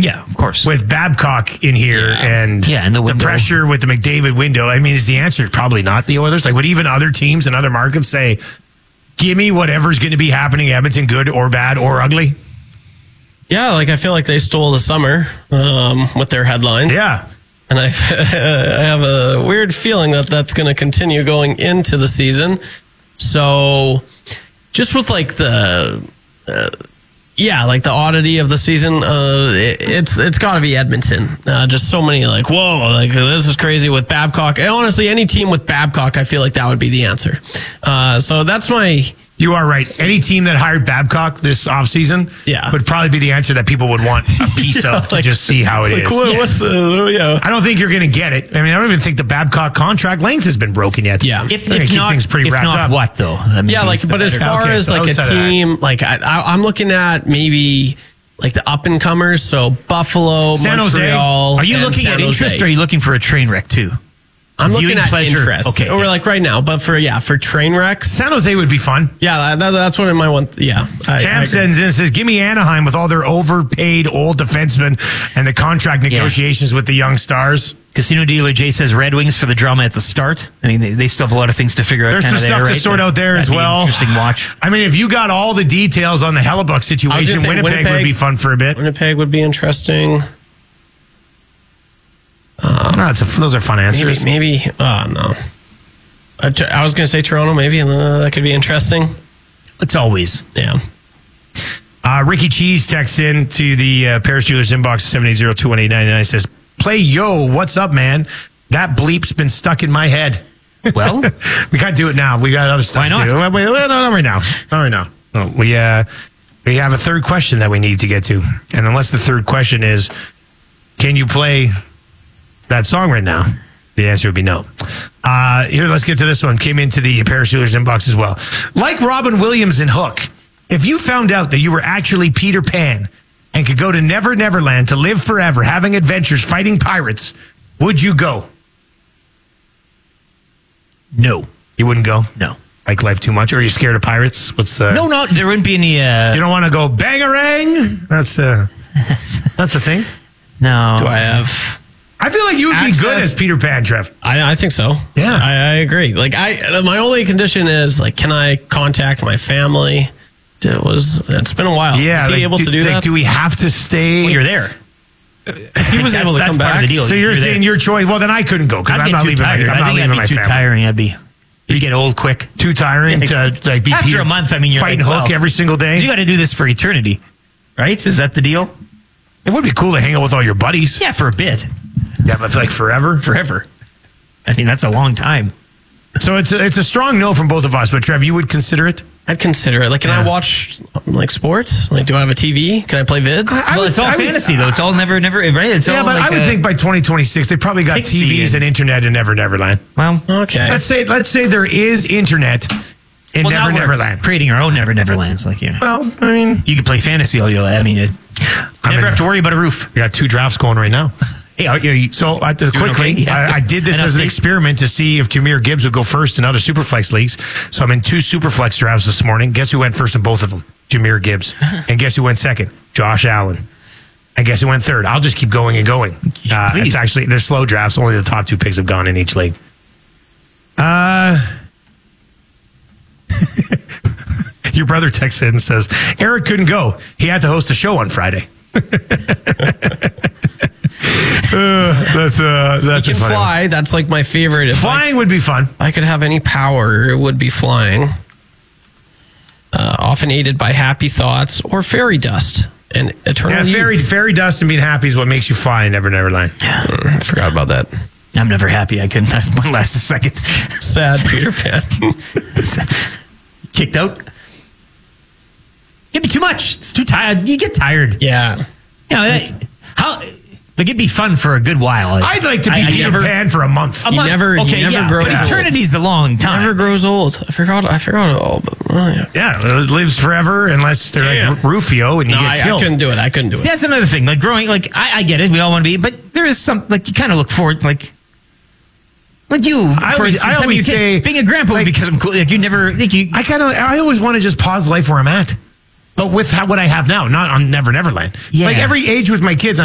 Yeah, of course. With Babcock in here and the pressure with the McDavid window, I mean, is the answer probably not the Oilers? Like, would even other teams and other markets say, give me whatever's going to be happening in Edmonton, good or bad or ugly? Yeah, like I feel like they stole the summer with their headlines. Yeah. And I have a weird feeling that that's going to continue going into the season. So just with like the oddity of the season, it's got to be Edmonton. Just so many like, whoa, like this is crazy with Babcock. And honestly, any team with Babcock, I feel like that would be the answer. So that's my... You are right. Any team that hired Babcock this offseason would probably be the answer that people would want a piece of to just see how it is. I don't think you're going to get it. I mean, I don't even think the Babcock contract length has been broken yet. Yeah. If not what, though? But as far as like a team, like I'm looking at maybe like the up-and-comers, so Buffalo, San Montreal. Are you looking at interest or are you looking for a train wreck, too? I'm looking at interest. Okay. Or like right now, but for train wrecks. San Jose would be fun. Yeah, that's what I might want. Yeah. Cam sends in and says, give me Anaheim with all their overpaid old defensemen and the contract negotiations with the young stars. Casino Dealer Jay says Red Wings for the drama at the start. I mean, they still have a lot of things to figure out. There's some stuff to sort out there as well. Interesting watch. I mean, if you got all the details on the Hellebuck situation, Winnipeg would be fun for a bit. Winnipeg would be interesting. Those are fun answers. Maybe no. I was going to say Toronto, maybe, and that could be interesting. It's always. Yeah. Ricky Cheese texts in to the Paris Jewelers inbox 780-218-99 says, play Yo, what's up, man? That bleep's been stuck in my head. Well, we got to do it now. We got other stuff why not? to do. Not right now. Not right now. No, we have a third question that we need to get to. And unless the third question is, can you play that song right now? The answer would be no. Here, let's get to this one. Came into the Paris Jewelers inbox as well. Like Robin Williams in Hook, if you found out that you were actually Peter Pan and could go to Never Neverland to live forever, having adventures, fighting pirates, would you go? No. You wouldn't go? No. Like life too much? Or are you scared of pirates? What's No, there wouldn't be any... You don't want to go bangarang? That's the thing? No. Do I have... I feel like you would be good as Peter Pan, Trev. I think so. Yeah. I agree. Like my only condition is like, can I contact my family? It's been a while. Yeah. Was he able to do that? Do we have to stay? Well, you're there. He was able to come back. Part of the deal. So you're saying your choice. Well, then I couldn't go because I'm not leaving my family. I think that'd be too tiring. You get old quick. Too tiring to like be after a month. I mean, you're fighting Hook every single day. You got to do this for eternity, right? Is that the deal? It would be cool to hang out with all your buddies. Yeah, for a bit. Yeah, but like forever? Forever. I mean, that's a long time. So it's a strong no from both of us, but Trev, you would consider it? I'd consider it. Like, can I watch like sports? Like, do I have a TV? Can I play vids? It's all fantasy, though. It's all never, right? It's all but I would think by 2026, they probably got TVs and internet in Never Neverland. Well, okay. Let's say there is internet in Never Neverland. Creating our own Never Neverlands. Like, yeah. Well, I mean, you can play fantasy all your life. I mean, never have to worry about a roof. We got 2 drafts going right now. Hey, are you so quickly, okay? I did this as an experiment to see if Jameer Gibbs would go first in other Superflex leagues. So I'm in 2 Superflex drafts this morning. Guess who went first in both of them? Jameer Gibbs. And guess who went second? Josh Allen. And guess who went third? I'll just keep going and going. It's actually, they're slow drafts. Only the top 2 picks have gone in each league. Your brother texts in and says, Eric couldn't go. He had to host a show on Friday. That's you can fly. One. That's like my favorite. Flying would be fun. If I could have any power, it would be flying. Often aided by happy thoughts or fairy dust and eternal youth. Fairy dust and being happy is what makes you fly in Never Neverland. I forgot about that. I'm never happy. I couldn't last a second. Sad Peter Pan. Kicked out. It'd be too much. It's too tired. You get tired. Yeah. You know, like it'd be fun for a good while. I'd like to be Peter Pan for a month. He never grows old. Eternity's a long time. He never grows old. I forgot all. It lives forever unless they're like Rufio and you get killed. I couldn't do it. See, that's another thing. Like growing, like I get it. We all want to be, but there is some like you kind of look forward, like you. I always say being a grandpa would be because I'm cool. Like you never. Like you. I always want to just pause life where I'm at. But with what I have now, not on Never Neverland. Yeah. Like every age with my kids,